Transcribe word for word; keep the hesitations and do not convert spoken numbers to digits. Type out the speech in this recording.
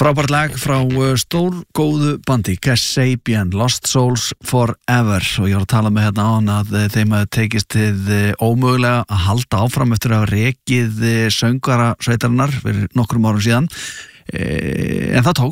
Frábært lag frá stór góðu bandi Kasabian, Lost Souls Forever og ég var að tala með hérna á hann að þeim að tekist þið ómögulega að halda áfram eftir að rekið söngvara sveitarinnar fyrir nokkrum árum síðan en það